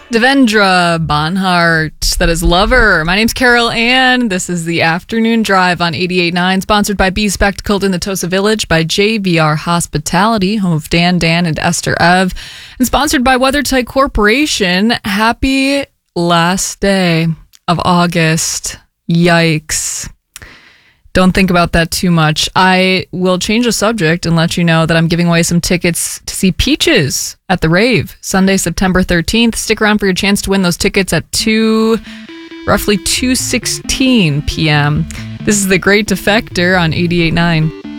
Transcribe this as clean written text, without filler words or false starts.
Devendra Banhart, that is Lover. My name's Carol Ann. This is the Afternoon Drive on 88.9, sponsored by Be Spectacled in the Tosa Village, by JVR Hospitality, home of Dan, and Esther Ev, and sponsored by WeatherTight Corporation. Happy last day of August. Yikes. Don't think about that too much. I will change the subject and let you know that I'm giving away some tickets to see Peaches at the Rave, Sunday, September 13th. Stick around for your chance to win those tickets at roughly 2:16 p.m. This is The Great Defector on 88.9.